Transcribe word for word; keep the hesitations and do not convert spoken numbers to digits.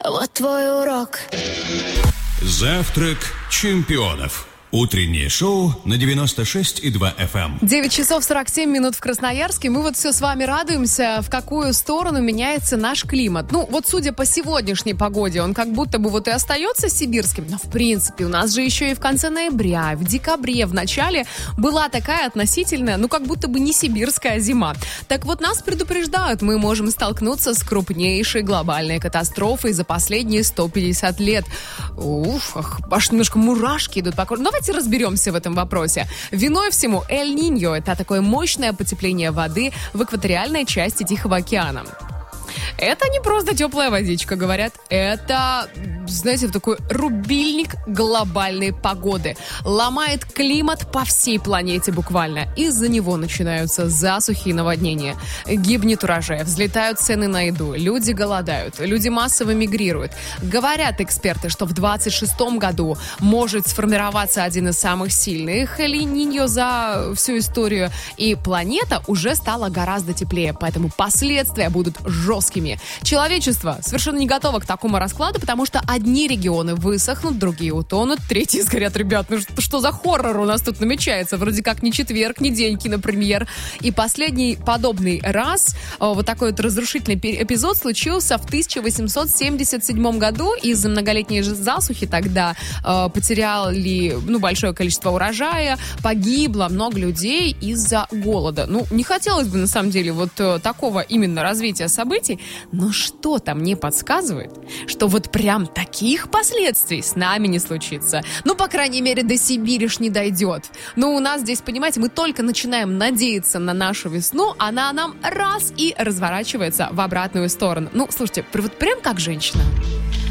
Вот твой урок. Завтрак чемпионов. Утреннее шоу на девяносто шесть и два эф эм. девять часов сорок семь минут в Красноярске. Мы вот все с вами радуемся, в какую сторону меняется наш климат. Ну, вот судя по сегодняшней погоде, он как будто бы вот и остается сибирским. Но, в принципе, у нас же еще и в конце ноября, в декабре, в начале была такая относительная, ну, как будто бы не сибирская зима. Так вот, нас предупреждают, мы можем столкнуться с крупнейшей глобальной катастрофой за последние сто пятьдесят лет. Уф, ах, аж немножко мурашки идут по коже. Давайте разберемся в этом вопросе. Виной всему Эль-Ниньо – это такое мощное потепление воды в экваториальной части Тихого океана. Это не просто теплая водичка, говорят. Это, знаете, такой рубильник глобальной погоды. Ломает климат по всей планете буквально. Из-за него начинаются засухи и наводнения. Гибнет урожай, взлетают цены на еду. Люди голодают, люди массово мигрируют. Говорят эксперты, что в двадцать шестом году может сформироваться один из самых сильных Эль-Ниньо за всю историю. И планета уже стала гораздо теплее, поэтому последствия будут жесткими. Человечество совершенно не готово к такому раскладу, потому что одни регионы высохнут, другие утонут, третьи скорят, ребят, ну что, что за хоррор у нас тут намечается? Вроде как ни четверг, ни день кинопремьер. И последний подобный раз, вот такой вот разрушительный эпизод случился в тысяча восемьсот семьдесят седьмом году. Из-за многолетней засухи тогда э, потеряли ну, большое количество урожая, погибло много людей из-за голода. Ну, не хотелось бы, на самом деле, вот э, такого именно развития событий, но что-то мне подсказывает, что вот прям таких последствий с нами не случится. Ну, по крайней мере, до Сибири ж не дойдет. Но у нас здесь, понимаете, мы только начинаем надеяться на нашу весну, она нам раз и разворачивается в обратную сторону. Ну, слушайте, вот прям как женщина.